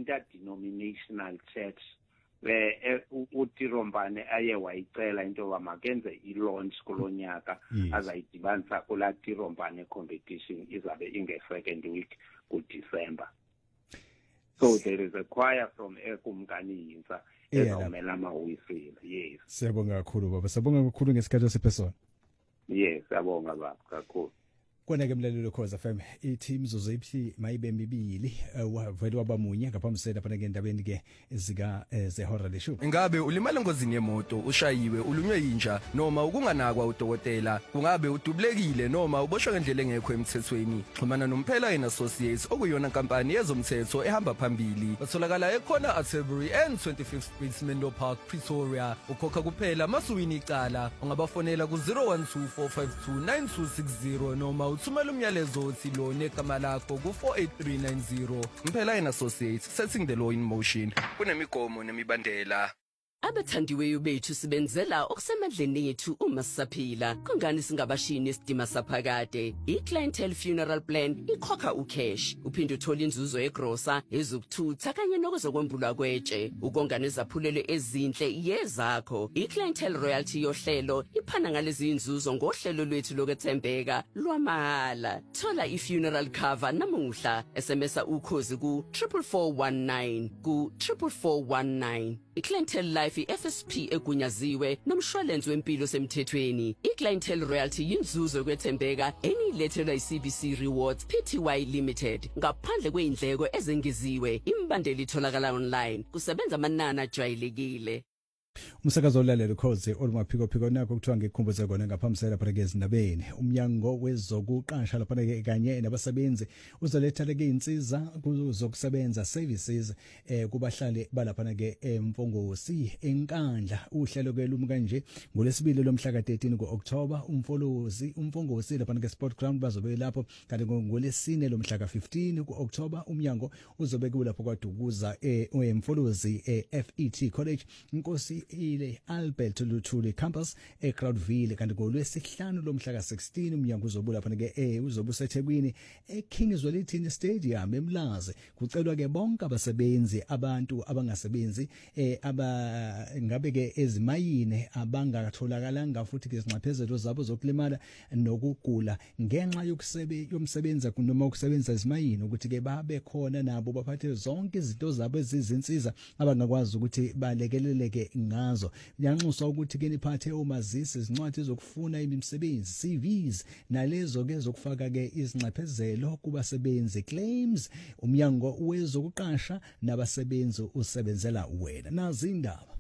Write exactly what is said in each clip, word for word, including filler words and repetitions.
interdenominational church eh uTirombane aye wayicela into bamakenze i-launch kulonyaka azayidibanisa kula Tirombane competition izabe inge second week ku December. So there is a choir from ekumkani Yinsa ezomela amawisile. Yes. Siyabonga kakhulu baba. Siyabonga kakhulu ngesikhathi esiphezulu. Yes, siyabonga baba kakhulu. Kona ke mlalelo Khoza F M i-team zoziphi mayibe mibili wavele wabamunye ngaphamsela phana ke endabeni ke zika zehora leshu. Ingabe ulimala engozini yemoto ushayiwe ulunywe yinja noma ukunganakwa udokotela kungabe udubulekile noma uboshwe ngendlela engekho emthethweni xhumana nomphela and associates okuyona kampani yezomthetho ehamba phambili batholakala ekhona Atterbury and twenty-fifth Street Menlo Park Pretoria ukhokha kuphela masuwini icala ungabafonela ku zero one two four five two nine two six zero noma uthumela umyalezo othi lo negama lakho ku four eight three nine zero. Mphela and Associates, setting the law in motion. Kunemigomo nemibandela. Abathandiweyo bethu sibenzela okusemandleni ethu uma sisaphila kungani singabashini isidima saphakade i-clientele funeral plan ikhokha ucash uphinde uthola inzuzo egrosa ezokuthutha kanye nokuzokwembulwa kwetshe ukongana ezaphulelo ezinhle yezakho i-clientele royalty yohlelo iphana ngalezi inzuzo ngohlelo lwethu lokwethembeka lwamahala thola i-funeral cover namuhla S M S ukhozi ku four four one nine ku four four one nine i-clientele life i-F S P egunyaziwe nomshwalense wempilo semthethweni i-clientele royalty yinzuzo yokwethembeka enilethelwa i-C B C Rewards Pty Limited ngaphandle kweindleko ezengeziwe imbandeli itholakala online kusebenza amanani ajwayelekile. Umsakazo olalelo Khoze olumaphiko phiko nakho kuthiwa ngekhumbuze kona ngaphamsela phela ezindabeni umnyango wezokuqasha lapha ke kanye nabasebenzi uzoletha ke insiza kuzokusebenza services eh kubahlali balapha ke eMfongosi enkandla uhlelo ke lumka nje ngolesibili lomhla ka thirteen ku October umfolozi umfongosi lapha ke sport ground bazobe lapho kanti ngolesine lomhla ka fifteen ku October umnyango uzobe kulapho kwaDukuza eMfolozi eF E T College inkosi ile Albert Luthuli campus eCrowdville kanti ngolwesihlanu lomhla ka sixteen umnyango uzobula phana ke eh uzobusethekwini eKingswellington Stadium eMlazi kucelwa ke bonke abasebenzi abantu abangasebenzi eh aba ngabe ke ezimayine abangatholakala futhi ke izinxephezelo zabo zokulimala nokugula ngenxa yokusebe yomsebenza noma ukusebenza ezimayine ukuthi ke babe khona nabo baphathe zonke izinto zabo ezizinsiza abangakwazi ukuthi balekeleleke ngazo yanxuswa ukuthi ke niphathe omazisi izincwadi zokufuna imisebenzi C Vs nalezo ke zokufaka ke izinxephezelo kubasebenzi claims umnyango wezokuqasha nabasebenzi usebenzela wena nazi indaba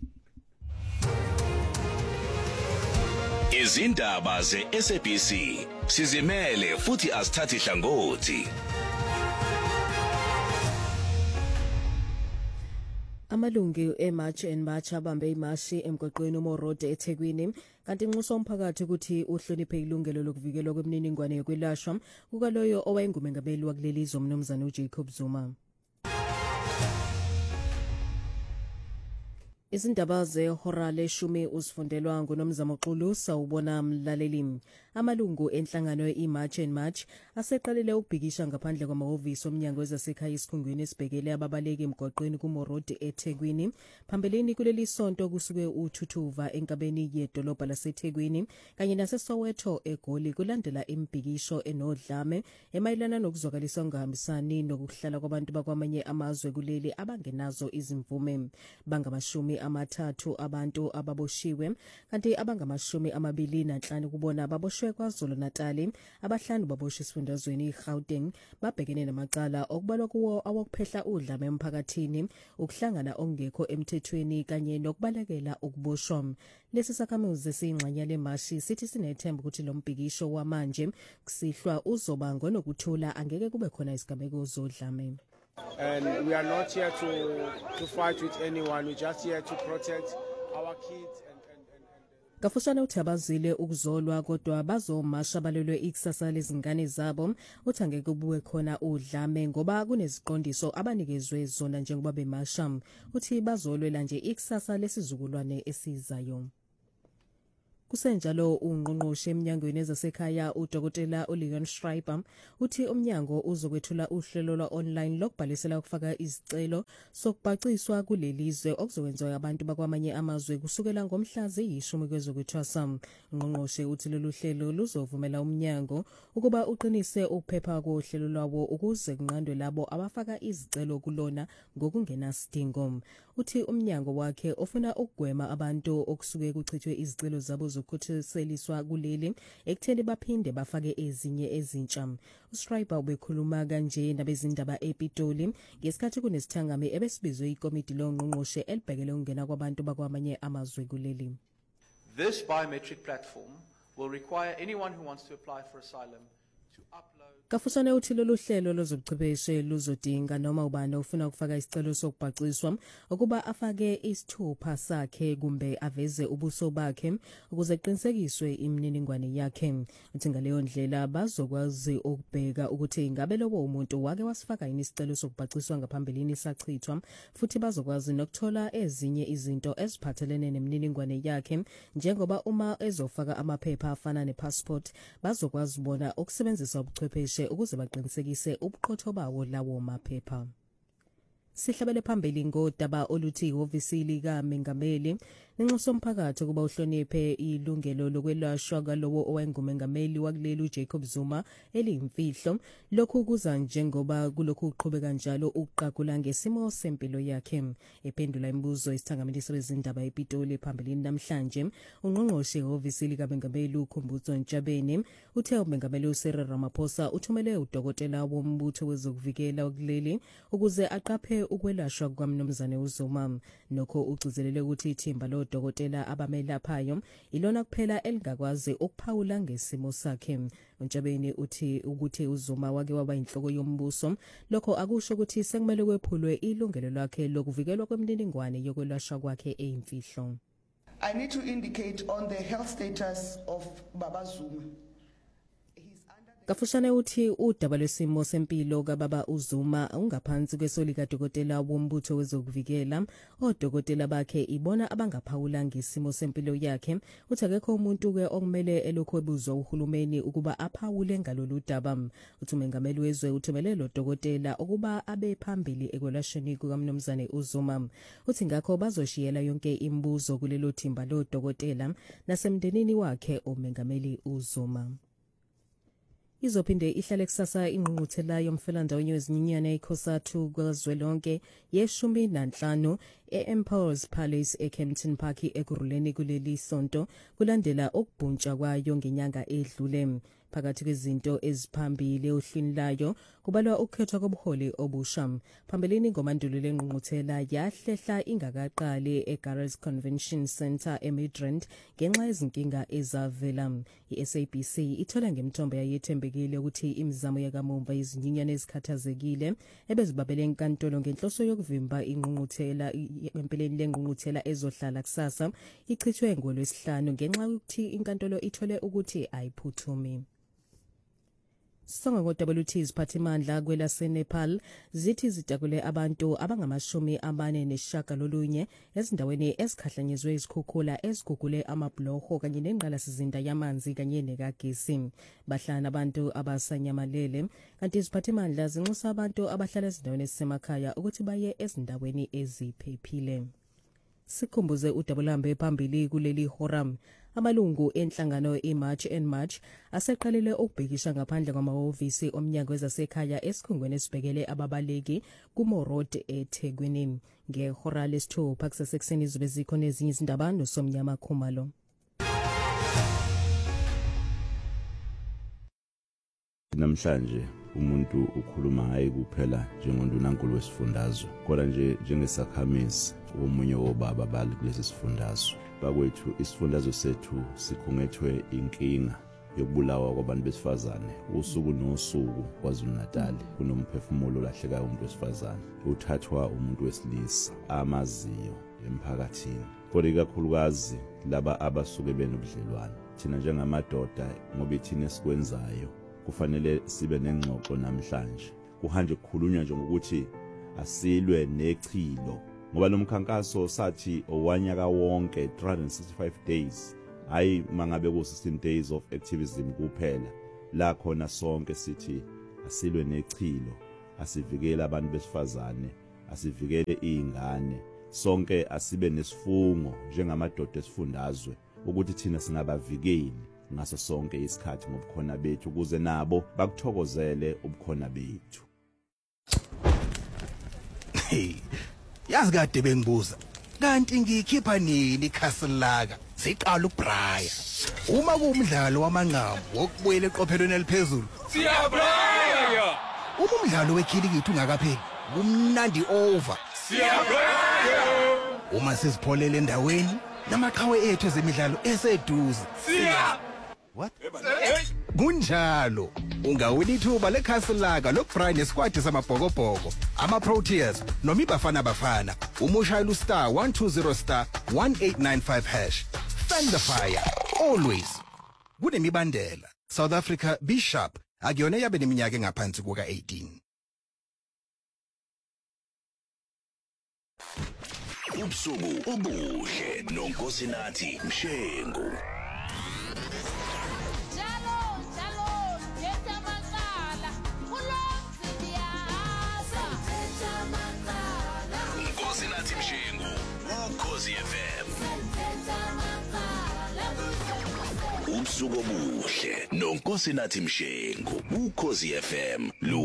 izindaba ze S A B C sizimele futhi asithathi hlangothi. Amalungu eMarch and March abambe imashi emgwaqweni uMorode eThekwini kanti inxuso umphakathi ukuthi uhloniphe ilungelo lokuvikelwa kwemininingwane yokwelashwa ukaloyo owayengumengameli wakuleli zomnumzana uJacob Zuma. Izindaba zehora leshumi usifundelwa nguNomzamo Xulu sawubona mlaleli. Amalungu enhlangano yeMarch and March aseqalile ukubhikisha ngaphandle kwamahhovisi omnyango wezasekhaya isikhungweni esibhekele ababaleki emgwaqweni kuMorode eThekwini. Phambeleni kuleli sonto kusuke uthuthuva enkabeni yedolobha laseThekwini kanye naseSoweto eGoli kulandela imbhikisho enodlame emayelana nokuzwakalisa ngahambisani nokuhlala kwabantu bakwamanye amazwe kuleli abangenazo izimvume bangamashumi amathathu abantu ababoshiwe kanti abangamashumi amabili nanhlanu kubona baboshwe kwaZulu Natal abahlanu baboshwe esifundazweni iGauteng babhekene namacala okubalwa kuwo awokuphehla udlame emphakathini ukuhlangana ongekho emthethweni kanye nokubalekela ukuboshwa. Lesi sakhamuzi singxanya lemashi sithi sinethemba ukuthi lo mbhikisho wamanje kusihlwa uzoba ngonokuthula angeke kube khona isigameko zodlame. And we are not here to to fight with anyone. We're just here to protect our kids and and and, and Kafushana uthabazile ukuzolwa kodwa bazomasha balelwe ikusasa lezingane zabo uthangeke kubuwe khona udlame ngoba kuneziqondiso abanikezwe zona njengoba bemasha uthi bazolwela nje ikusasa lesizukulwane esizayo. Kusenjalo ungqongqoshe emnyangweni ezasekhaya uDokotela uLeon Schreiber uthi umnyango uzokwethula uhlelo lwa online lokubhalisela ukufaka izicelo sokubhaciswa kulelizwe okuzokwenziwa abantu bakwamanye amazwe kusukela ngomhla ziyishumi kwezokuthwasa. Ungqongqoshe uthi lolu hlelo luzovumela umnyango ukuba uqinise ukuphepha kohlelo lwawo ukuze kunqandwe labo abafaka izicelo kulona ngokungenasidingo. Uthi umnyango wakhe ofuna ukugwema abantu okusuke kuchithwe izicelo zabo zokuthuseliswa kuleli ekutheni baphinde bafake ezinye ezintsha. uSchreiber ubekhuluma kanje nabezindaba ePitoli ngesikhathi kunesithangami ebesibizwe ikomiti longqongqoshe elibhekele ukungena kwabantu bakwamanye amazwe kuleli. This biometric platform will require anyone who wants to apply for asylum to upload. Kafushane uthi lolu hlelo lozobuchwepheshe luzodinga noma ubani ofuna ukufaka isicelo sokubhaciswa ukuba afake isithupha sakhe kumbe aveze ubuso bakhe ukuze kuqinisekiswe imininingwane yakhe. Uthi ngaleyo ndlela bazokwazi ukubheka ukuthi ingabe lowo umuntu wake wasifaka yini isicelo sokubhaciswa ngaphambilini sachithwa, futhi bazokwazi nokuthola ezinye izinto eziphathelene nemininingwane yakhe njengoba uma ezofaka amaphepha afana nepassport bazokwazi bona ukusebenzisa ubuchwepheshe ukuze baqinisekise ubuqotho bawo lawo maphepha. Sihlabele phambili ngodaba oluthi ihhovisi lika Mengameli nenxusa umphakathi ukuba uhloniphe ilungelo lokwelashwa kwalowo owayengumengameli wakuleli uJacob Zuma eliyimfihlo. Lokhu kuza njengoba kulokhu uqhubeka njalo uqaqula ngesimo sempilo yakhe. Ephendula imibuzo isithangameli sezindaba ePitoli phambili namhlanje, ungqongqoshe ihhovisi lika Mengameli uKhumbudzo Ntshabeni uthe uMengameli uCyril Ramaphosa uthumele udokotela wombutho wezokuvikela kuleli ukuze aqaphe ukwelashwa kwaMnumzane uZuma. Nokho ugcizelele ukuthi ithimba lo dokotela abamelaphayo ilona kuphela elingakwazi ukuphawula ngesimo sakhe. uNtshabeni uthi ukuthi uZuma wake waba inhloko yombuso lokho akusho ukuthi sekumele kwephulwe ilungelo lakhe lokuvikelwa kwemininingwane yokwelashwa kwakhe eyimfihlo. I need to indicate on the health status of Baba Zuma. Kafushane uthi udaba lwesimo sempilo kaBaba uZuma ungaphansi kwesolika dokotela wombutho wezokuvikela. Odokotela bakhe ibona abangaphawula ngesimo sempilo yakhe. Uthi akekho umuntu ke okumele elokho ebuzwa uhulumeni ukuba aphawule ngalolu daba. Uthi uMengameli wezwe uthumele lo dokotela ukuba abe phambili ekwelashweni kukaMnumzane uZuma. Uthi ngakho bazoshiyela yonke imibuzo kulelo thimba lo dokotela nasemndenini wakhe uMengameli uZuma. Izophinde ihlale kusasa ingqungquthela yomfelandawonye wezinyunyane ekhosathu kwazwelonke yeshumi nanhlanu e-Emperor's Palace eKempton Park ekuruleni kuleli sonto kulandela ukubhuntsha kwayo ngenyanga edlule. Phakathi kwezinto eziphambili ohlwini layo kubalwa ukukhethwa kobuholi obusha. Phambilini ngomandulo lengqungquthela yahlehla ingakaqali eGarrett's Convention Center eMidrand ngenxa yezinkinga ezavela. I-S A B C ithola ngemthombo yayethembekile ukuthi imizamo yakamumva izinyunyane ezikhathazekile ebezibabele enkantolo ngenhloso yokuvimba ingqungquthela empeleni lengqungquthela ezohlala kusasa ichithwe ngolwesihlanu ngenxa yokuthi inkantolo ithole ukuthi ayiphuthumi. Songa ngodaba luthi iziphathimandla kwelaseNepal zithi zitakule abantu abangamashumi amane nesishiyagalolunye ezindaweni ezikhahlanyezwe izikhukhula ezigugule amabhlorho kanye nengqalasizinda yamanzi kanye nekagesi. Bahlala abantu abasanyamalele kanti iziphathimandla zinxusa abantu abahlala ezindaweni ezisemakhaya ukuthi baye ezindaweni eziphephile. Sikhumbuze udaba oluhambe phambili kuleli horam. Amalungu enhlangano iMarch and March aseqalile ukubhekisha ngaphandle kwamahhovisi omnyango wezasekhaya esikhungweni esibhekele ababaleki kuMorod eThekwini. Ngehora lesithupha kusesekuseni izobe zikhona ezinye izindaba noSomnyama Khumalo. Namhlanje umuntu ukhuluma hayi kuphela njengondunankulu wesifundazwe kodwa nje njengesakhamisi womunye wobaba bali kulesi sifundazwe. Bakwethu isifundazwe sethu sikhungethwe inkinga yokubulawa kwabantu besifazane usuku nosuku KwaZulu-Natal. Kunomphefumulo lahleka umuntu wesifazane uthathwa umuntu wesilisa amaziyo emphakathini, kodwa ikakhulukazi laba abasuke benobudlelwane. Thina njengamadoda ngoba ithina esikwenzayo kufanele sibe nengxoxo namhlanje. Kuhanje kukhulunywa nje ngokuthi asilwe nechilo ngoba lo mkhankaso sathi owanyaka wonke three hundred sixty-five days hayi mangabe ku sixteen days of activism kuphela la khona sonke sithi asilwe nechilo, asivikele abantu besifazane, asivikele izingane, sonke asibe nesifungo njengamadoda esifundazwe ukuthi thina singabavikeli ngaso sonke isikhathi ngobukhona bethu ukuze nabo bakuthokozele ubukhona bethu. Yazi kade bengibuza kanti ngikhipha nini ikhasi laka siqala ubraya uma kuumdlalo wamanqamu wokubuyela eqophelweni eliphezulu siyabraya uma umdlalo wekhilikithi ungakapheli kumnandi over siyabraya uma sizipholele endaweni namaqhawe ethu ezemidlalo eseduze siya what kunjalo ungawina ithuba lekhasi laka lokubraya nesquad samabhokobhoko ama-Proteas noma iBafana Bafana umushayela ustar one two zero star one eight nine five hash. Fan the fire always kunemibandela. South Africa be sharp akuyona yabe neminyaka engaphansi kuka eighteen. Ubusuku obuhle noNkosinathi Mshengu. Nkosinathi Mshengu, uKhosi F M. Ubusuku obuhle noNkosinathi Mshengu, uKhosi F M.